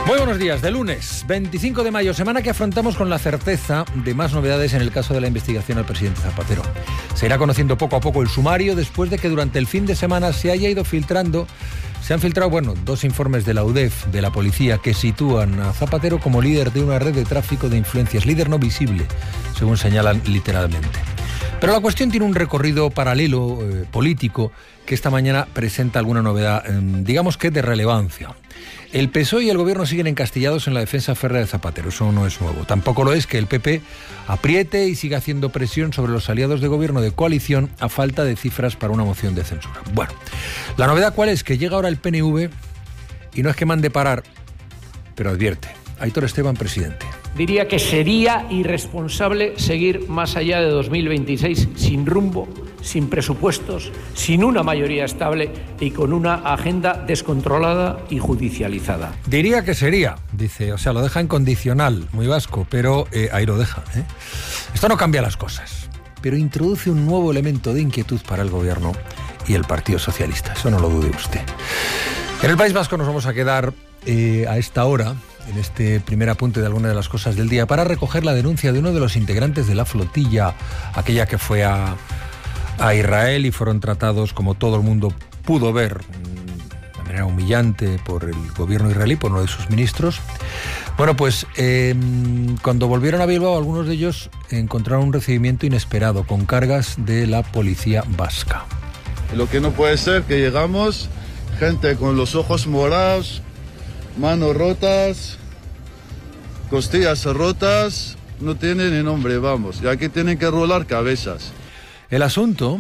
Muy buenos días, de lunes 25 de mayo, semana que afrontamos con la certeza de más novedades en el caso de la investigación al presidente Zapatero. Se irá conociendo poco a poco el sumario después de que durante el fin de semana se han filtrado, dos informes de la UDEF, de la policía, que sitúan a Zapatero como líder de una red de tráfico de influencias, líder no visible, según señalan literalmente. Pero la cuestión tiene un recorrido paralelo, político, que esta mañana presenta alguna novedad, digamos que de relevancia. El PSOE y el Gobierno siguen encastillados en la defensa férrea de Zapatero, eso no es nuevo. Tampoco lo es que el PP apriete y siga haciendo presión sobre los aliados de gobierno de coalición a falta de cifras para una moción de censura. Bueno, la novedad ¿cuál es? Que llega ahora el PNV y no es que mande parar, pero advierte. Aitor Esteban, presidente. Diría que sería irresponsable seguir más allá de 2026 sin rumbo, sin presupuestos, sin una mayoría estable y con una agenda descontrolada y judicializada. Diría que sería, dice, o sea, lo deja en condicional, muy vasco, pero ahí lo deja. Esto no cambia las cosas, pero introduce un nuevo elemento de inquietud para el Gobierno y el Partido Socialista, eso no lo dude usted. En el País Vasco nos vamos a quedar a esta hora, en este primer apunte de alguna de las cosas del día, para recoger la denuncia de uno de los integrantes de la flotilla, aquella que fue a Israel y fueron tratados, como todo el mundo pudo ver, de manera humillante por el gobierno israelí, por uno de sus ministros. Bueno, pues cuando volvieron a Bilbao, algunos de ellos encontraron un recibimiento inesperado, con cargas de la policía vasca. Lo que no puede ser que llegamos, gente con los ojos morados, manos rotas, costillas rotas, no tienen ni nombre, vamos, y aquí tienen que rolar cabezas. El asunto,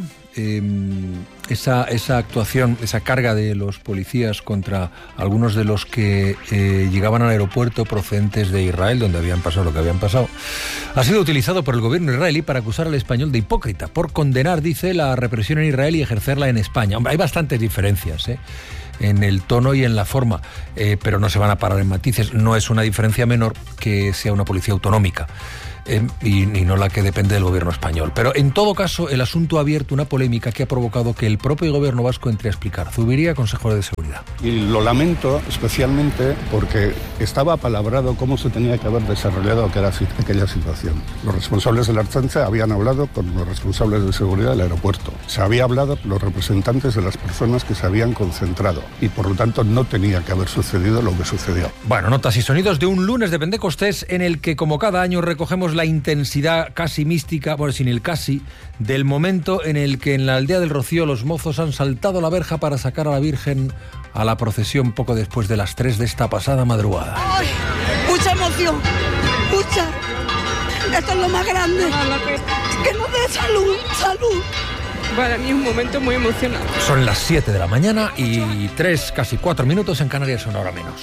esa actuación, esa carga de los policías contra algunos de los que llegaban al aeropuerto procedentes de Israel, donde habían pasado lo que habían pasado, ha sido utilizado por el gobierno israelí para acusar al español de hipócrita, por condenar, dice, la represión en Israel y ejercerla en España. Hombre, hay bastantes diferencias, en el tono y en la forma, pero no se van a parar en matices. No es una diferencia menor que sea una policía autonómica y no la que depende del gobierno español. Pero en todo caso, el asunto ha abierto una polémica que ha provocado que el propio gobierno vasco entre a explicar. Zubiría, consejero de seguridad. Y lo lamento especialmente porque estaba apalabrado cómo se tenía que haber desarrollado aquella situación. Los responsables de la Ertzaintza habían hablado con los responsables de seguridad del aeropuerto. Se había hablado con los representantes de las personas que se habían concentrado y por lo tanto no tenía que haber sucedido lo que sucedió. Bueno, notas y sonidos de un lunes de Pentecostés en el que, como cada año, recogemos la intensidad casi mística, bueno, sin el casi, del momento en el que en la aldea del Rocío los mozos han saltado la verja para sacar a la Virgen a la procesión poco después de las 3 de esta pasada madrugada. ¡Ay! Mucha emoción, mucha. Esto es lo más grande. Que nos dé salud, salud. Para mí es un momento muy emocionante. Son las 7 de la mañana y 3, casi 4 minutos en Canarias, una hora menos.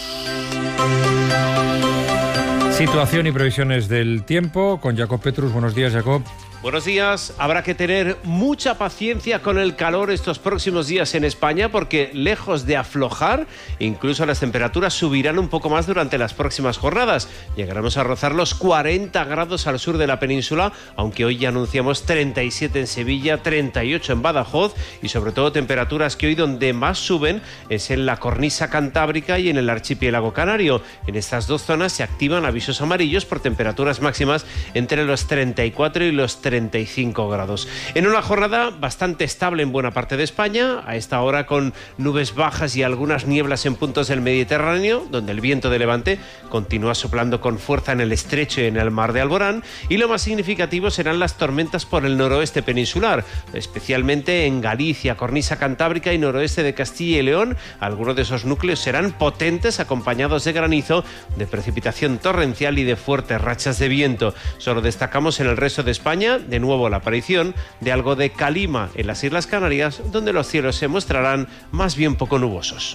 Situación y previsiones del tiempo con Jacob Petrus. Buenos días, Jacob. Buenos días. Habrá que tener mucha paciencia con el calor estos próximos días en España porque, lejos de aflojar, incluso las temperaturas subirán un poco más durante las próximas jornadas. Llegaremos a rozar los 40 grados al sur de la península, aunque hoy ya anunciamos 37 en Sevilla, 38 en Badajoz y sobre todo temperaturas que hoy donde más suben es en la cornisa cantábrica y en el archipiélago canario. En estas dos zonas se activan avisos amarillos por temperaturas máximas entre los 34 y los 35 grados. En una jornada bastante estable en buena parte de España, a esta hora con nubes bajas y algunas nieblas en puntos del Mediterráneo, donde el viento de levante continúa soplando con fuerza en el estrecho y en el mar de Alborán, y lo más significativo serán las tormentas por el noroeste peninsular, especialmente en Galicia, cornisa cantábrica y noroeste de Castilla y León. Algunos de esos núcleos serán potentes, acompañados de granizo, de precipitación torrencial y de fuertes rachas de viento. Solo destacamos en el resto de España de nuevo la aparición de algo de calima en las Islas Canarias, donde los cielos se mostrarán más bien poco nubosos.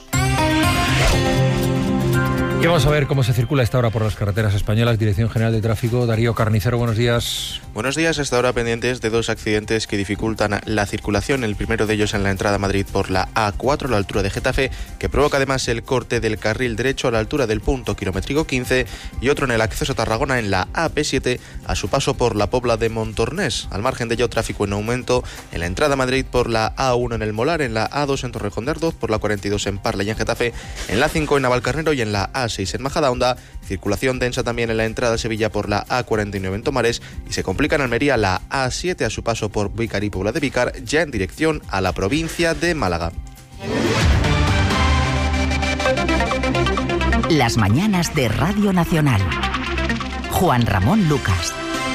Y vamos a ver cómo se circula a esta hora por las carreteras españolas. Dirección General de Tráfico, Darío Carnicero, buenos días. Buenos días, hasta ahora pendientes de 2 accidentes que dificultan la circulación. El primero de ellos en la entrada a Madrid por la A4, a la altura de Getafe, que provoca además el corte del carril derecho a la altura del punto kilométrico 15, y otro en el acceso a Tarragona en la AP7, a su paso por la Pobla de Montornés. Al margen de ello, tráfico en aumento en la entrada a Madrid por la A1 en el Molar, en la A2 en Torrejón de Ardoz, por la 42 en Parla y en Getafe, en la 5 en Navalcarnero y en la A A6 en Majadahonda, circulación densa también en la entrada a Sevilla por la A49 en Tomares y se complica en Almería la A7 a su paso por Vícar y Puebla de Vícar, ya en dirección a la provincia de Málaga. Las mañanas de Radio Nacional. Juan Ramón Lucas.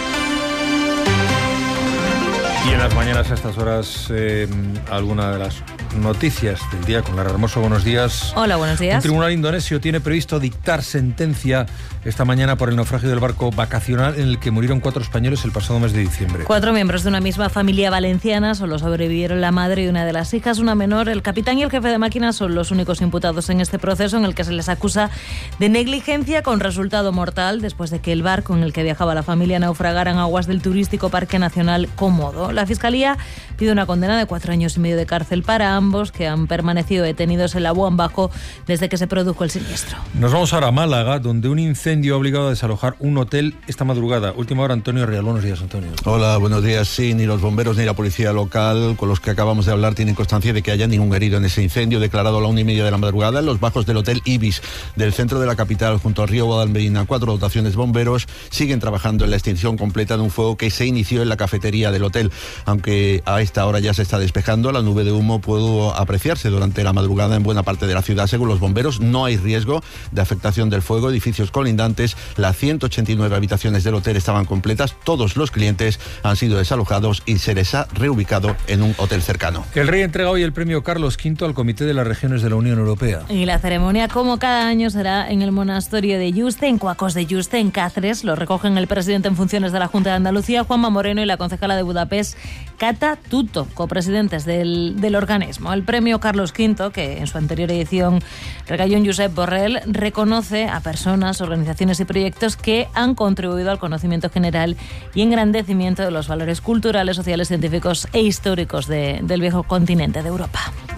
Y en las mañanas a estas horas, alguna de las noticias del día con Lara Hermoso. Buenos días. Hola, buenos días. Un tribunal indonesio tiene previsto dictar sentencia esta mañana por el naufragio del barco vacacional en el que murieron 4 españoles el pasado mes de diciembre. 4 miembros de una misma familia valenciana solo sobrevivieron la madre y una de las hijas, una menor. El capitán y el jefe de máquina son los únicos imputados en este proceso en el que se les acusa de negligencia con resultado mortal después de que el barco en el que viajaba la familia naufragara en aguas del turístico Parque Nacional Komodo. La Fiscalía pide una condena de 4 años y medio de cárcel para ambos, que han permanecido detenidos en Labuan Bajo desde que se produjo el siniestro. Nos vamos ahora a Málaga, donde un incendio ha obligado a desalojar un hotel esta madrugada. Última hora, Antonio Real. Buenos días, Antonio. Hola, buenos días. Sí, ni los bomberos ni la policía local con los que acabamos de hablar tienen constancia de que haya ningún herido en ese incendio declarado a la 1:30 de la madrugada en los bajos del Hotel Ibis del centro de la capital, junto al río Guadalmedina. 4 dotaciones de bomberos siguen trabajando en la extinción completa de un fuego que se inició en la cafetería del hotel. Aunque a esta hora ya se está despejando, la nube de humo pudo apreciarse durante la madrugada en buena parte de la ciudad. Según los bomberos, no hay riesgo de afectación del fuego. Edificios colindantes, las 189 habitaciones del hotel estaban completas. Todos los clientes han sido desalojados y se les ha reubicado en un hotel cercano. El rey entrega hoy el premio Carlos V al Comité de las Regiones de la Unión Europea. Y la ceremonia, como cada año, será en el monasterio de Yuste, en Cuacos de Yuste, en Cáceres. Lo recogen el presidente en funciones de la Junta de Andalucía, Juanma Moreno, y la concejala de Budapest, Cata Tuto, copresidentes del organismo. El premio Carlos V, que en su anterior edición recayó en Josep Borrell, reconoce a personas, organizaciones y proyectos que han contribuido al conocimiento general y engrandecimiento de los valores culturales, sociales, científicos e históricos del viejo continente de Europa.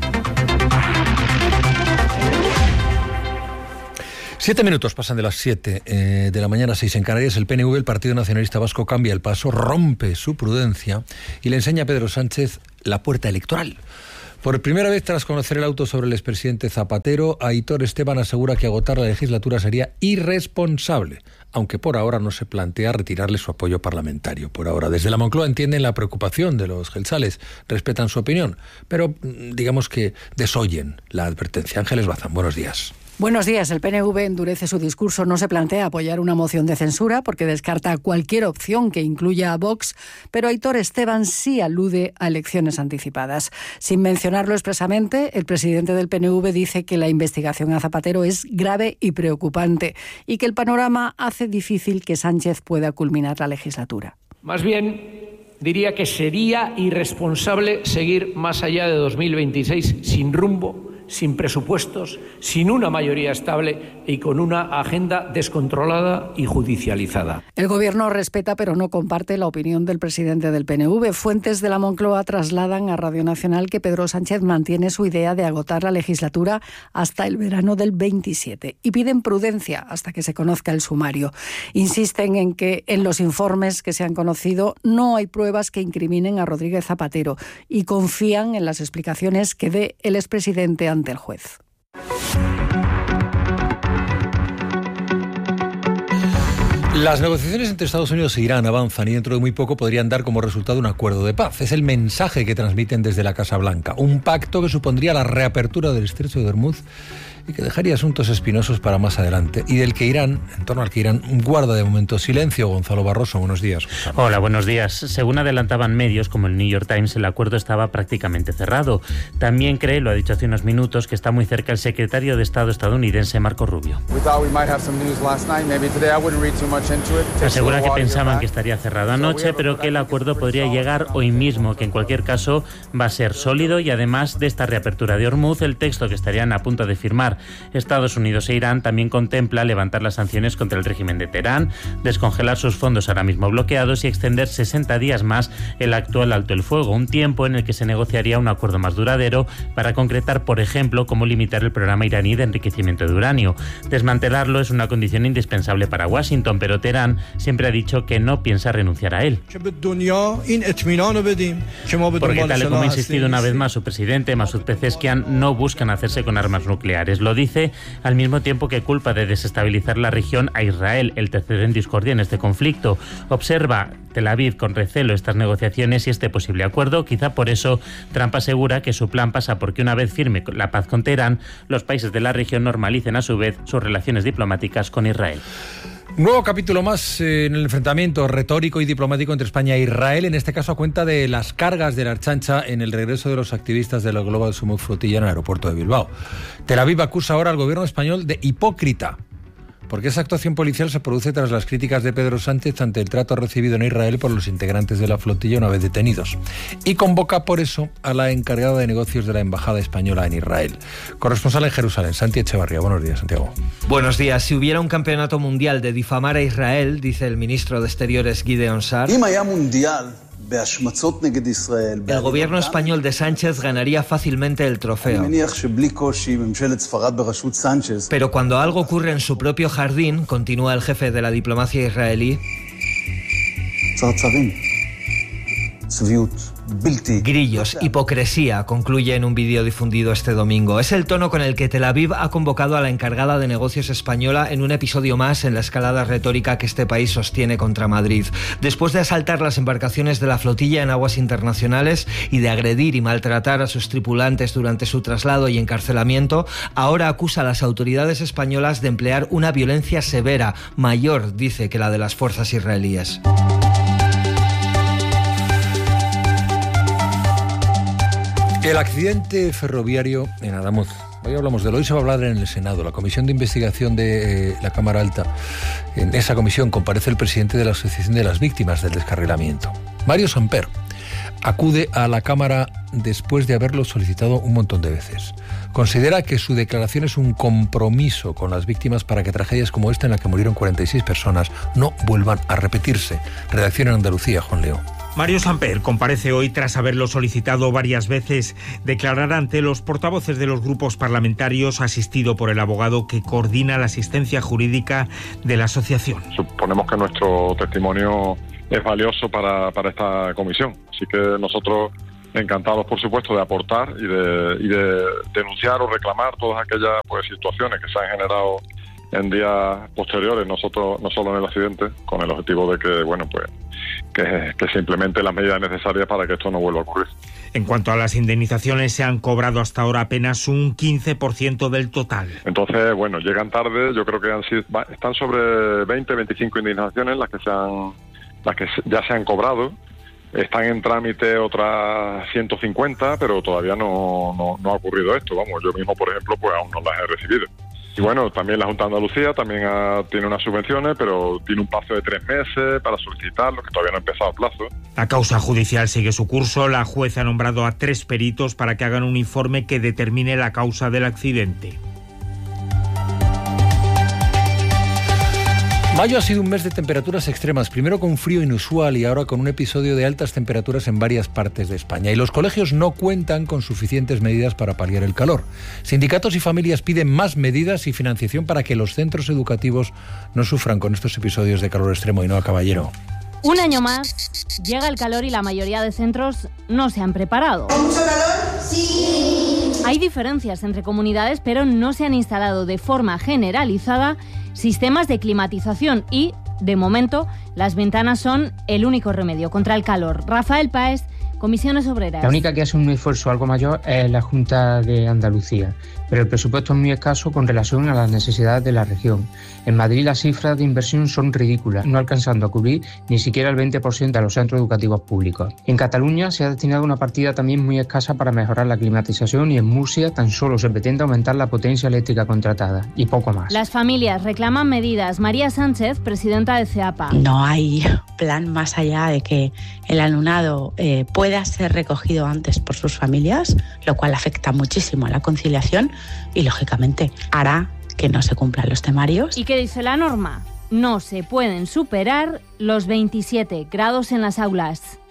7 minutos pasan de las 7 de la mañana, 6 en Canarias. El PNV, el Partido Nacionalista Vasco, cambia el paso, rompe su prudencia y le enseña a Pedro Sánchez la puerta electoral. Por primera vez tras conocer el auto sobre el expresidente Zapatero, Aitor Esteban asegura que agotar la legislatura sería irresponsable, aunque por ahora no se plantea retirarle su apoyo parlamentario. Por ahora, desde la Moncloa entienden la preocupación de los geltzales, respetan su opinión, pero digamos que desoyen la advertencia. Ángeles Bazán, buenos días. Buenos días. El PNV endurece su discurso. No se plantea apoyar una moción de censura porque descarta cualquier opción que incluya a Vox, pero Aitor Esteban sí alude a elecciones anticipadas. Sin mencionarlo expresamente, el presidente del PNV dice que la investigación a Zapatero es grave y preocupante y que el panorama hace difícil que Sánchez pueda culminar la legislatura. Más bien, diría que sería irresponsable seguir más allá de 2026 sin rumbo, sin presupuestos, sin una mayoría estable y con una agenda descontrolada y judicializada. El Gobierno respeta pero no comparte la opinión del presidente del PNV. Fuentes de la Moncloa trasladan a Radio Nacional que Pedro Sánchez mantiene su idea de agotar la legislatura hasta el verano del 27 y piden prudencia hasta que se conozca el sumario. Insisten en que en los informes que se han conocido no hay pruebas que incriminen a Rodríguez Zapatero y confían en las explicaciones que dé el expresidente ante el juez. Las negociaciones entre Estados Unidos e Irán avanzan y dentro de muy poco podrían dar como resultado un acuerdo de paz. Es el mensaje que transmiten desde la Casa Blanca. Un pacto que supondría la reapertura del Estrecho de Hormuz y que dejaría asuntos espinosos para más adelante y del que Irán, en torno al que Irán guarda de momento silencio. Gonzalo Barroso, buenos días. Hola, buenos días. Según adelantaban medios como el New York Times, el acuerdo estaba prácticamente cerrado. También cree, lo ha dicho hace unos minutos, que está muy cerca el secretario de Estado estadounidense, Marco Rubio. Asegura que pensaban que estaría cerrado anoche, pero que el acuerdo podría llegar hoy mismo, que en cualquier caso va a ser sólido y además de esta reapertura de Hormuz, el texto que estarían a punto de firmar Estados Unidos e Irán también contempla levantar las sanciones contra el régimen de Teherán, descongelar sus fondos ahora mismo bloqueados y extender 60 días más el actual alto el fuego, un tiempo en el que se negociaría un acuerdo más duradero para concretar, por ejemplo, cómo limitar el programa iraní de enriquecimiento de uranio. Desmantelarlo es una condición indispensable para Washington, pero Teherán siempre ha dicho que no piensa renunciar a él. Porque tal y como ha insistido una vez más su presidente, Masoud Pezeshkian, no buscan hacerse con armas nucleares. Lo dice al mismo tiempo que culpa de desestabilizar la región a Israel, el tercero en discordia en este conflicto. Observa Tel Aviv con recelo estas negociaciones y este posible acuerdo. Quizá por eso Trump asegura que su plan pasa porque una vez firme la paz con Teherán, los países de la región normalicen a su vez sus relaciones diplomáticas con Israel. Nuevo capítulo más en el enfrentamiento retórico y diplomático entre España e Israel, en este caso a cuenta de las cargas de la Archancha en el regreso de los activistas de la Global Summit Flotilla en el aeropuerto de Bilbao. Tel Aviv acusa ahora al gobierno español de hipócrita, porque esa actuación policial se produce tras las críticas de Pedro Sánchez ante el trato recibido en Israel por los integrantes de la flotilla una vez detenidos. Y convoca por eso a la encargada de negocios de la Embajada Española en Israel. Corresponsal en Jerusalén, Santi Echevarría. Buenos días, Santiago. Buenos días. Si hubiera un campeonato mundial de difamar a Israel, dice el ministro de Exteriores Gideon Sa'ar, el gobierno español de Sánchez ganaría fácilmente el trofeo. Pero cuando algo ocurre en su propio jardín, continúa el jefe de la diplomacia israelí, grillos, hipocresía, concluye en un vídeo difundido este domingo. Es el tono con el que Tel Aviv ha convocado a la encargada de negocios española en un episodio más en la escalada retórica que este país sostiene contra Madrid. Después de asaltar las embarcaciones de la flotilla en aguas internacionales y de agredir y maltratar a sus tripulantes durante su traslado y encarcelamiento, ahora acusa a las autoridades españolas de emplear una violencia severa, mayor, dice, que la de las fuerzas israelíes. El accidente ferroviario en Adamuz. Hoy hablamos de él. Hoy se va a hablar en el Senado. La Comisión de Investigación de la Cámara Alta. En esa comisión comparece el presidente de la Asociación de las Víctimas del Descarrilamiento. Mario Samper acude a la Cámara después de haberlo solicitado un montón de veces. Considera que su declaración es un compromiso con las víctimas para que tragedias como esta, en la que murieron 46 personas, no vuelvan a repetirse. Redacción en Andalucía, Juan Leo. Mario Samper comparece hoy tras haberlo solicitado varias veces. Declarará ante los portavoces de los grupos parlamentarios, asistido por el abogado que coordina la asistencia jurídica de la asociación. Suponemos que nuestro testimonio es valioso para esta comisión, así que nosotros encantados, por supuesto, de aportar y de denunciar o reclamar todas aquellas situaciones que se han generado en días posteriores, no solo en el accidente, con el objetivo de que se implementen las medidas necesarias para que esto no vuelva a ocurrir. En cuanto a las indemnizaciones, se han cobrado hasta ahora apenas un 15% del total. Entonces, llegan tarde. Yo creo que están sobre 20-25 indemnizaciones las que ya se han cobrado. Están en trámite otras 150, pero todavía no ha ocurrido esto. Yo mismo, por ejemplo, aún no las he recibido. Y también la Junta de Andalucía también tiene unas subvenciones, pero tiene un plazo de 3 meses para solicitarlo, que todavía no ha empezado el plazo. La causa judicial sigue su curso. La jueza ha nombrado a 3 peritos para que hagan un informe que determine la causa del accidente. Mayo ha sido un mes de temperaturas extremas, primero con frío inusual y ahora con un episodio de altas temperaturas en varias partes de España. Y los colegios no cuentan con suficientes medidas para paliar el calor. Sindicatos y familias piden más medidas y financiación para que los centros educativos no sufran con estos episodios de calor extremo. Y no, caballero. Un año más, llega el calor y la mayoría de centros no se han preparado. ¿Hay mucho calor? Sí. Hay diferencias entre comunidades, pero no se han instalado de forma generalizada sistemas de climatización y, de momento, las ventanas son el único remedio contra el calor. Rafael Páez, Comisiones Obreras. La única que hace un esfuerzo algo mayor es la Junta de Andalucía, pero el presupuesto es muy escaso con relación a las necesidades de la región. En Madrid las cifras de inversión son ridículas, no alcanzando a cubrir ni siquiera el 20% de los centros educativos públicos. En Cataluña se ha destinado una partida también muy escasa para mejorar la climatización y en Murcia tan solo se pretende aumentar la potencia eléctrica contratada y poco más. Las familias reclaman medidas. María Sánchez, presidenta de CEAPA. No hay plan más allá de que el alumnado pueda ser recogido antes por sus familias, lo cual afecta muchísimo a la conciliación y, lógicamente, hará que no se cumplan los temarios. ¿Y qué dice la norma? No se pueden superar los 27 grados en las aulas.